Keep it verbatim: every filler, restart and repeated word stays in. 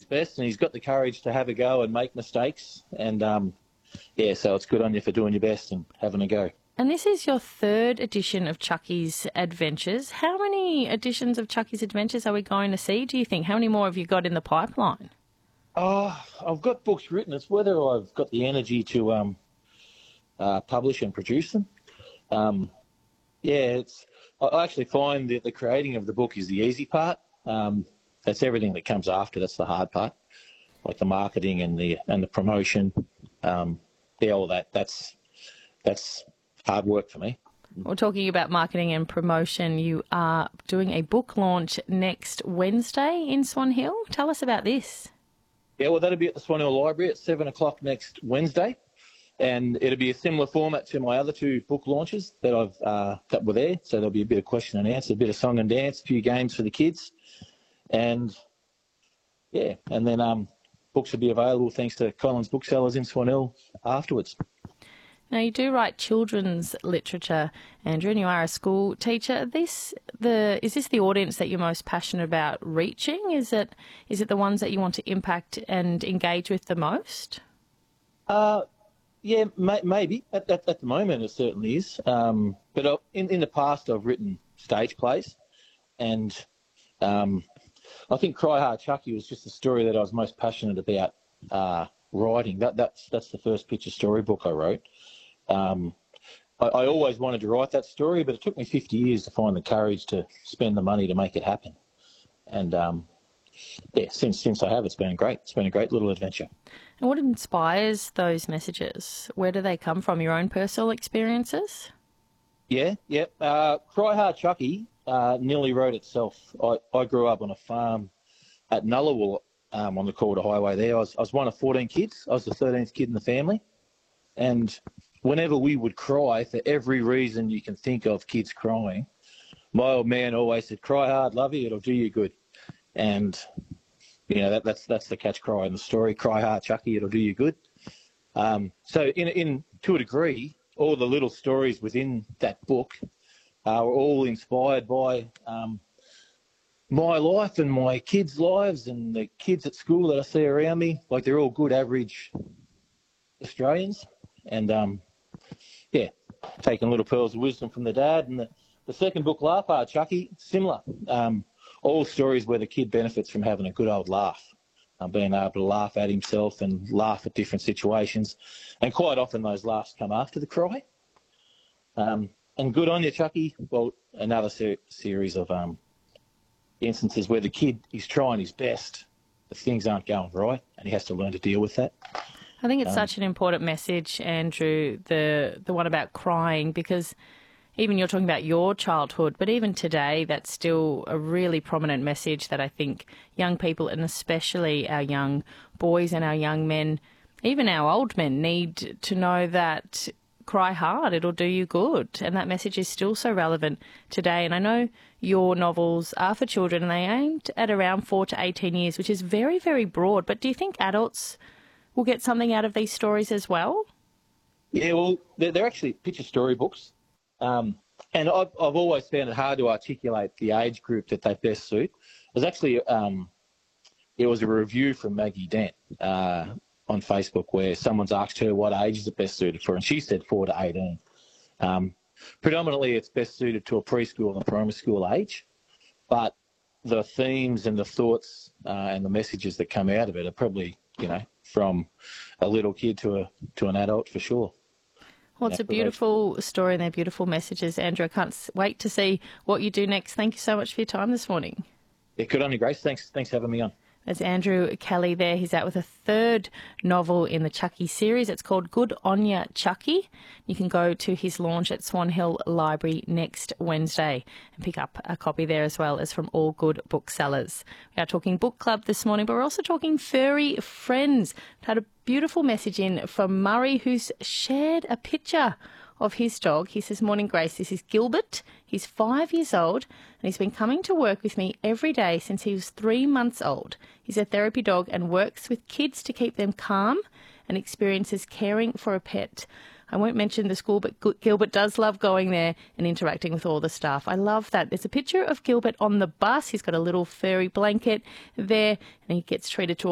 best, and he's got the courage to have a go and make mistakes. And um, yeah, so it's good on you for doing your best and having a go. And this is your third edition of Chucky's Adventures. How many editions of Chucky's Adventures are we going to see, do you think? How many more have you got in the pipeline? Oh, I've got books written. It's whether I've got the energy to um, uh, publish and produce them. Um, yeah, it's. I actually find that the creating of the book is the easy part. Um, that's everything that comes after. That's the hard part, like the marketing and the and the promotion. Um, yeah, all that. That's that's. hard work for me. We're talking about marketing and promotion. You are doing a book launch next Wednesday in Swan Hill. Tell us about this. Yeah, well, that'll be at the Swan Hill Library at seven o'clock next Wednesday, and it'll be a similar format to my other two book launches that I've uh, that were there. So there'll be a bit of question and answer, a bit of song and dance, a few games for the kids, and yeah, and then um, books will be available thanks to Collins Booksellers in Swan Hill afterwards. Now, you do write children's literature, Andrew, and you are a school teacher. This the is this the audience that you're most passionate about reaching? Is it is it the ones that you want to impact and engage with the most? Uh, yeah, may, maybe. At, at, at the moment, it certainly is. Um, but I, in, in the past, I've written stage plays, and um, I think Cry Hard Chucky was just the story that I was most passionate about uh, writing. That that's that's the first picture storybook I wrote. Um, I, I always wanted to write that story, but it took me fifty years to find the courage to spend the money to make it happen. And um, yeah, since since I have, it's been great. It's been a great little adventure. And what inspires those messages? Where do they come from? Your own personal experiences? Yeah, yeah. Uh, Cry Hard Chucky uh, nearly wrote itself. I, I grew up on a farm at Nullawul um, on the Calder Highway there. I was, I was one of fourteen kids. I was the thirteenth kid in the family. And whenever we would cry, for every reason you can think of kids crying, my old man always said, "Cry hard, lovey, it'll do you good." And, you know, that, that's that's the catch cry in the story. Cry hard, Chucky, it'll do you good. Um, so in, in to a degree, all the little stories within that book uh, were all inspired by um, my life and my kids' lives and the kids at school that I see around me. Like, they're all good, average Australians. And, um, yeah, taking little pearls of wisdom from the dad. And the, the second book, Laugh Hard Chucky, similar. Um, all stories where the kid benefits from having a good old laugh, um, being able to laugh at himself and laugh at different situations. And quite often those laughs come after the cry. Um, and good on you, Chucky. Well, another ser- series of um, instances where the kid is trying his best, but things aren't going right, and he has to learn to deal with that. I think it's Um, such an important message, Andrew, the the one about crying, because even you're talking about your childhood, but even today, that's still a really prominent message that I think young people, and especially our young boys and our young men, even our old men, need to know that cry hard, it'll do you good. And that message is still so relevant today. And I know your novels are for children and they aimed at around four to eighteen years, which is very, very broad. But do you think adults will get something out of these stories as well? Yeah, well, they're, they're actually picture storybooks. Um, and I've, I've always found it hard to articulate the age group that they best suit. There's actually, um, it was a review from Maggie Dent uh, on Facebook where someone's asked her what age is it best suited for, and she said four to eighteen. Um, predominantly, it's best suited to a preschool and primary school age, but the themes and the thoughts uh, and the messages that come out of it are probably, you know, from a little kid to a to an adult for sure. Well, it's a beautiful story and they're beautiful messages, Andrew. I can't wait to see what you do next. Thank you so much for your time this morning. Yeah, good on you, Grace. Thanks, thanks for having me on. There's Andrew Kelly there. He's out with a third novel in the Chucky series. It's called Good On Ya, Chucky. You can go to his launch at Swan Hill Library next Wednesday and pick up a copy there, as well as from all good booksellers. We are talking book club this morning, but we're also talking furry friends. We've had a beautiful message in from Murray, who's shared a picture of his dog. He says, "Morning, Grace. This is Gilbert. He's five years old and he's been coming to work with me every day since he was three months old. He's a therapy dog and works with kids to keep them calm and experiences caring for a pet. I won't mention the school, but Gilbert does love going there and interacting with all the staff." I love that. There's a picture of Gilbert on the bus. He's got a little furry blanket there and he gets treated to